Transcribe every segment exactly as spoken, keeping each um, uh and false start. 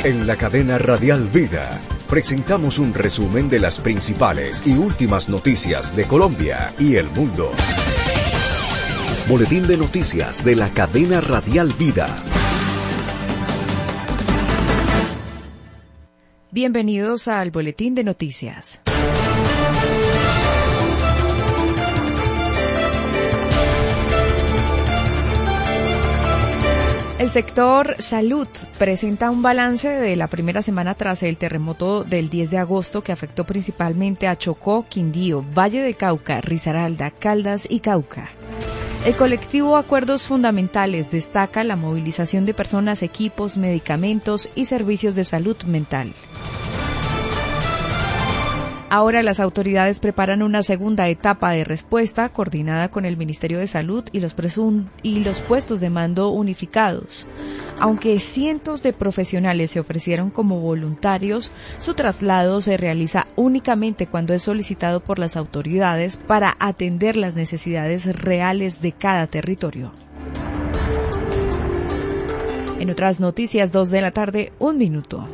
En la cadena Radial Vida presentamos un resumen de las principales y últimas noticias de Colombia y el mundo. Boletín de noticias de la cadena Radial Vida. Bienvenidos al Boletín de Noticias. El sector salud presenta un balance de la primera semana tras el terremoto del diez de agosto que afectó principalmente a Chocó, Quindío, Valle del Cauca, Risaralda, Caldas y Cauca. El colectivo Acuerdos Fundamentales destaca la movilización de personas, equipos, medicamentos y servicios de salud mental. Ahora las autoridades preparan una segunda etapa de respuesta coordinada con el Ministerio de Salud y los, presun- y los puestos de mando unificados. Aunque cientos de profesionales se ofrecieron como voluntarios, su traslado se realiza únicamente cuando es solicitado por las autoridades para atender las necesidades reales de cada territorio. En otras noticias, dos de la tarde, un minuto.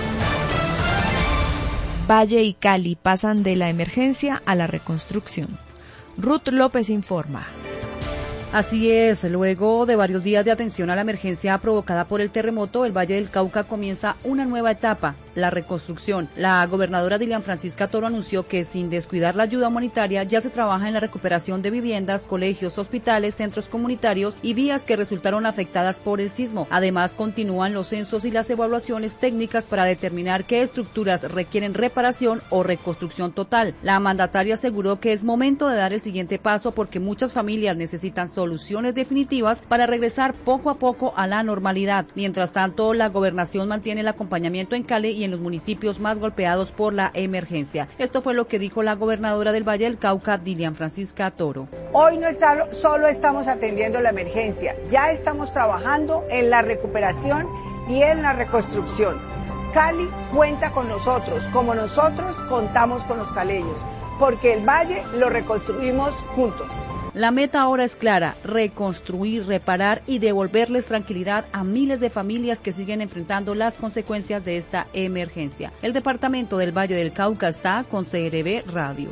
Valle y Cali pasan de la emergencia a la reconstrucción. Ruth López informa. Así es, luego de varios días de atención a la emergencia provocada por el terremoto, el Valle del Cauca comienza una nueva etapa, la reconstrucción. La gobernadora Dilian Francisca Toro anunció que sin descuidar la ayuda humanitaria ya se trabaja en la recuperación de viviendas, colegios, hospitales, centros comunitarios y vías que resultaron afectadas por el sismo. Además, continúan los censos y las evaluaciones técnicas para determinar qué estructuras requieren reparación o reconstrucción total. La mandataria aseguró que es momento de dar el siguiente paso porque muchas familias necesitan soluciones definitivas para regresar poco a poco a la normalidad. Mientras tanto, la gobernación mantiene el acompañamiento en Cali y en los municipios más golpeados por la emergencia. Esto fue lo que dijo la gobernadora del Valle del Cauca, Dilian Francisca Toro. Hoy no está, solo estamos atendiendo la emergencia, ya estamos trabajando en la recuperación y en la reconstrucción. Cali cuenta con nosotros, como nosotros contamos con los caleños, porque el valle lo reconstruimos juntos. La meta ahora es clara, reconstruir, reparar y devolverles tranquilidad a miles de familias que siguen enfrentando las consecuencias de esta emergencia. El departamento del Valle del Cauca está con C R B Radio.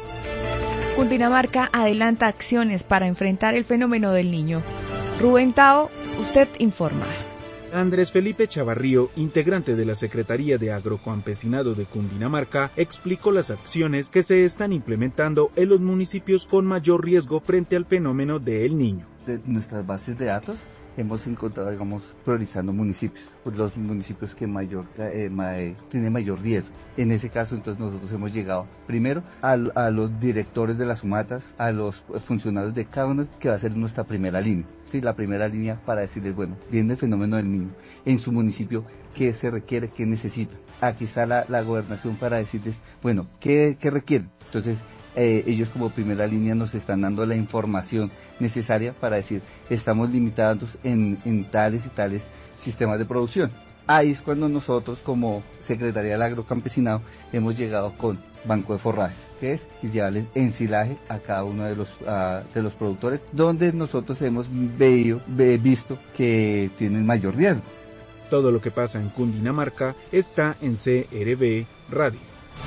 Cundinamarca adelanta acciones para enfrentar el fenómeno del Niño. Rubén Tao, usted informa. Andrés Felipe Chavarrío, integrante de la Secretaría de Agrocampesinado de Cundinamarca, explicó las acciones que se están implementando en los municipios con mayor riesgo frente al fenómeno del Niño. De nuestras bases de datos hemos encontrado, digamos, priorizando municipios, pues los municipios que mayor eh, ma, eh, tienen mayor riesgo. En ese caso, entonces, nosotros hemos llegado primero a, a los directores de las sumatas, a los funcionarios de cada uno, que va a ser nuestra primera línea. Sí, la primera línea para decirles, bueno, viene el fenómeno del niño en su municipio, qué se requiere, qué necesita. Aquí está la, la gobernación para decirles, bueno, qué, qué requieren. Entonces, eh, ellos como primera línea nos están dando la información necesaria para decir, estamos limitados en, en tales y tales sistemas de producción. Ahí es cuando nosotros como Secretaría del Agrocampesinado hemos llegado con banco de forrajes, que es llevarles ensilaje a cada uno de los uh, de los productores, donde nosotros hemos veído, ve, visto que tienen mayor riesgo. Todo lo que pasa en Cundinamarca está en C R B Radio.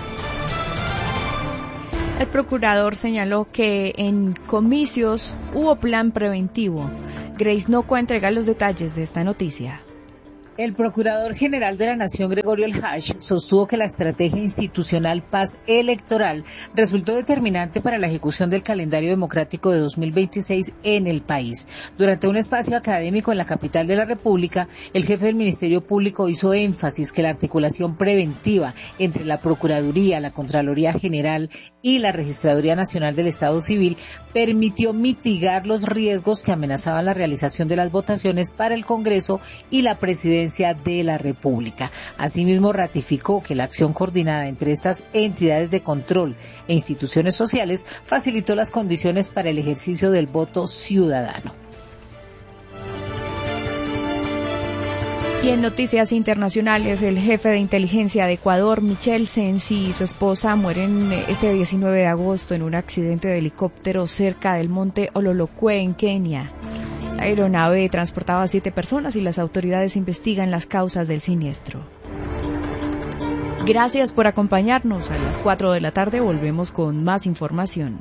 El procurador señaló que en comicios hubo plan preventivo. Grace Nocua entrega los detalles de esta noticia. El Procurador General de la Nación, Gregorio El Hach, sostuvo que la estrategia institucional Paz Electoral resultó determinante para la ejecución del calendario democrático de dos mil veintiséis en el país. Durante un espacio académico en la capital de la República, el jefe del Ministerio Público hizo énfasis que la articulación preventiva entre la Procuraduría, la Contraloría General y la Registraduría Nacional del Estado Civil permitió mitigar los riesgos que amenazaban la realización de las votaciones para el Congreso y la Presidencia de la República. Asimismo, ratificó que la acción coordinada entre estas entidades de control e instituciones sociales facilitó las condiciones para el ejercicio del voto ciudadano. Y en noticias internacionales, el jefe de inteligencia de Ecuador, Michel Sensi, y su esposa mueren este diecinueve de agosto en un accidente de helicóptero cerca del monte Ololokwe en Kenia. La aeronave transportaba a siete personas y las autoridades investigan las causas del siniestro. Gracias por acompañarnos. A las cuatro de la tarde volvemos con más información.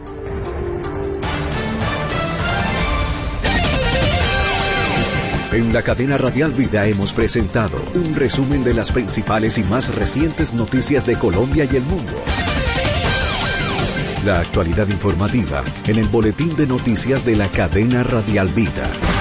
En la cadena Radial Vida hemos presentado un resumen de las principales y más recientes noticias de Colombia y el mundo. La actualidad informativa en el boletín de noticias de la cadena Radial Vida.